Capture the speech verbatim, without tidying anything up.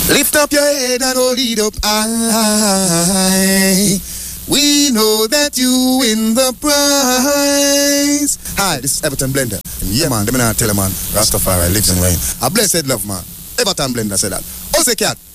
Lift up your head and hold it up high. We know that you win the prize. Hi, this is Everton Blender. And yeah, man, let me not tell you, man, Rastafari lives in rain. A blessed love, man. Everton Blender said that. Ose Cat.